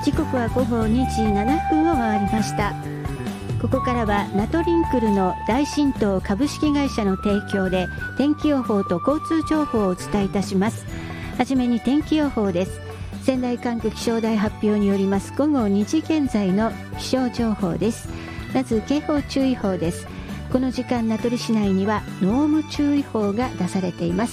時刻は午後2時7分を回りました。ここからはナトリンクルの大新東株式会社の提供で天気予報と交通情報をお伝えいたします。はじめに天気予報です。仙台管区気象台発表によります午後2時現在の気象情報です。まず警報注意報です。この時間名取市内には濃霧注意報が出されています。